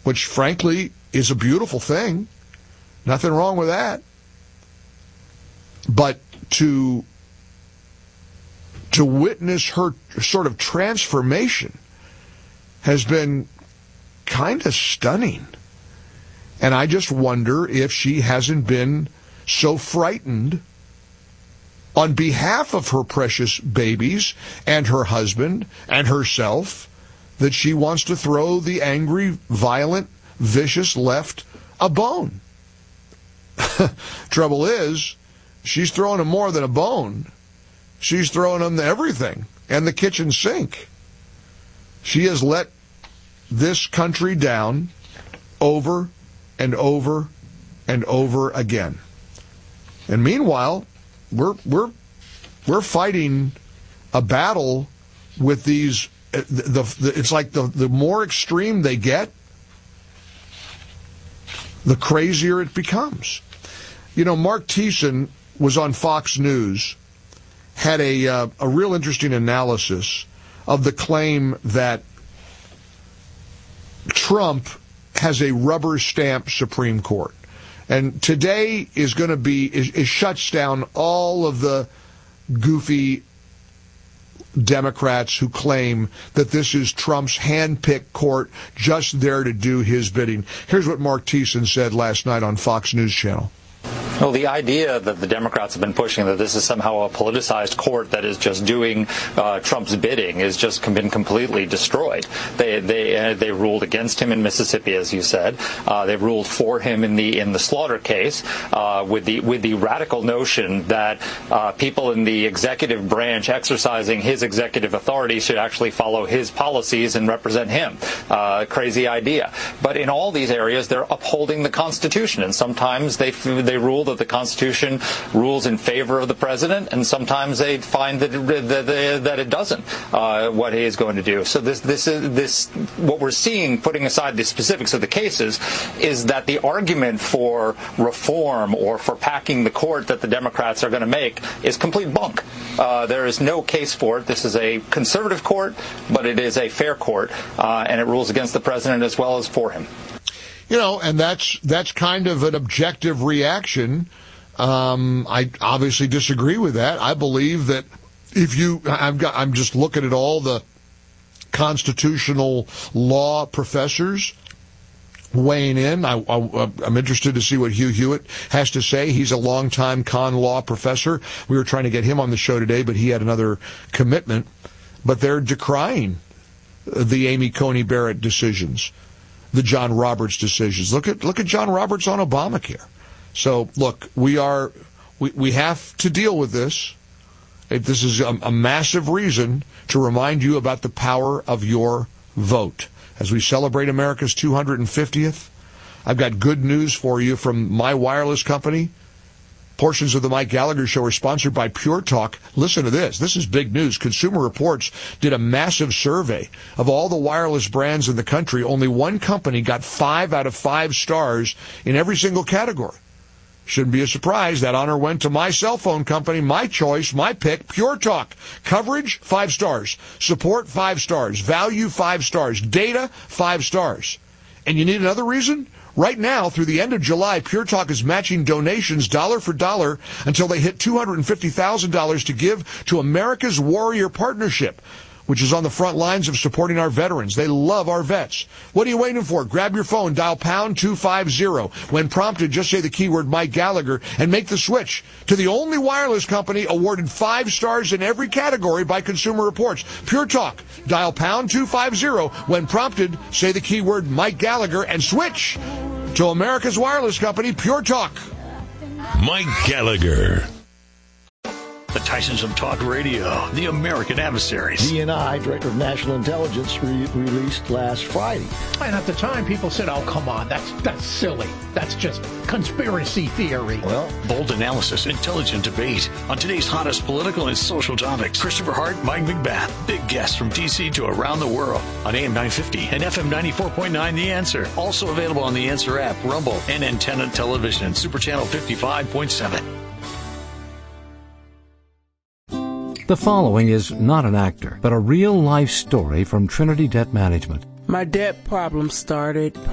which frankly is a beautiful thing. Nothing wrong with that. But to witness her sort of transformation has been kind of stunning. And I just wonder if she hasn't been so frightened on behalf of her precious babies and her husband and herself that she wants to throw the angry, violent, vicious left a bone. Trouble is, she's throwing them more than a bone. She's throwing them everything and the kitchen sink. She has let this country down over and over and over again. And meanwhile, we're fighting a battle with these. It's like the more extreme they get, the crazier it becomes. You know, Mark Thiessen was on Fox News, had a real interesting analysis of the claim that Trump has a rubber stamp Supreme Court. And today is going to be, it shuts down all of the goofy Democrats who claim that this is Trump's hand-picked court just there to do his bidding. Here's what Mark Thiessen said last night on Fox News Channel. Well, the idea that the Democrats have been pushing that this is somehow a politicized court that is just doing Trump's bidding is just been completely destroyed. They ruled against him in Mississippi, as you said. They ruled for him in the Slaughter case with the radical notion that people in the executive branch exercising his executive authority should actually follow his policies and represent him. Crazy idea. But in all these areas, they're upholding the Constitution, and sometimes they rule that the Constitution rules in favor of the president, and sometimes they find that it doesn't. What he is going to do. So this what we're seeing, putting aside the specifics of the cases, is that the argument for reform or for packing the court that the Democrats are going to make is complete bunk. There is no case for it. This is a conservative court, but it is a fair court, and it rules against the president as well as for him. You know, and that's kind of an objective reaction. I obviously disagree with that. I believe that I'm just looking at all the constitutional law professors weighing in. I'm interested to see what Hugh Hewitt has to say. He's a longtime con law professor. We were trying to get him on the show today, but he had another commitment. But they're decrying the Amy Coney Barrett decisions, the John Roberts decisions. Look at John Roberts on Obamacare. So look, we have to deal with this. This is a massive reason to remind you about the power of your vote. As we celebrate America's 250th, I've got good news for you from my wireless company. Portions of the Mike Gallagher Show are sponsored by Pure Talk. Listen to this. This is big news. Consumer Reports did a massive survey of all the wireless brands in the country. Only one company got 5 out of 5 stars in every single category. Shouldn't be a surprise. That honor went to my cell phone company, my choice, my pick, Pure Talk. Coverage, 5 stars. Support, 5 stars. Value, 5 stars. Data, 5 stars. And you need another reason? Right now, through the end of July, Pure Talk is matching donations dollar for dollar until they hit $250,000 to give to America's Warrior Partnership, which is on the front lines of supporting our veterans. They love our vets. What are you waiting for? Grab your phone, dial pound 250. When prompted, just say the keyword Mike Gallagher and make the switch to the only wireless company awarded 5 stars in every category by Consumer Reports. Pure Talk. Dial pound 250. When prompted, say the keyword Mike Gallagher and switch to America's wireless company, Pure Talk. Mike Gallagher. The Tysons of Talk Radio, the American Adversaries. DNI, Director of National Intelligence, released last Friday. And at the time, people said, oh, come on, that's silly. That's just conspiracy theory. Well, bold analysis, intelligent debate on today's hottest political and social topics. Christopher Hart, Mike McBath, big guests from D.C. to around the world on AM 950 and FM 94.9 The Answer. Also available on The Answer app, Rumble, and Antenna Television, Super Channel 55.7. The following is not an actor, but a real-life story from Trinity Debt Management. My debt problem started